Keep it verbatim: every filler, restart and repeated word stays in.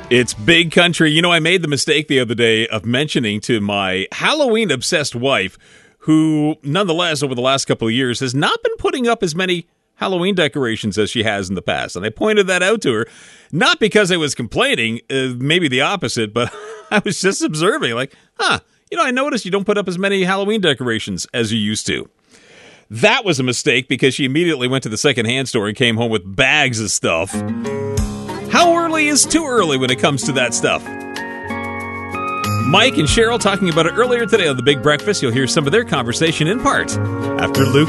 It's Big Country. You know, I made the mistake the other day of mentioning to my Halloween-obsessed wife, who, nonetheless, over the last couple of years, has not been putting up as many Halloween decorations as she has in the past. And I pointed that out to her, not because I was complaining, uh, maybe the opposite, but I was just observing, like, huh, you know, I noticed you don't put up as many Halloween decorations as you used to. That was a mistake because she immediately went to the secondhand store and came home with bags of stuff. How early is too early when it comes to that stuff? Mike and Cheryl talking about it earlier today on The Big Breakfast. You'll hear some of their conversation in part after Luke